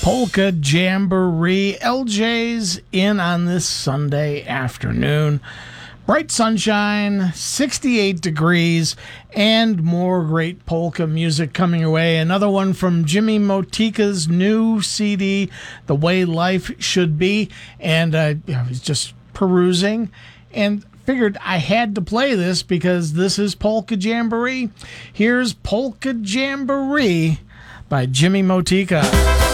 Polka Jamboree. LJ's in on this Sunday afternoon. Bright sunshine, 68 degrees, and more great polka music coming your way. Another one from Jimmy Motyka's new CD, The Way Life Should Be. And I was just perusing and figured I had to play this because this is Polka Jamboree. Here's Polka Jamboree by Jimmy Motyka.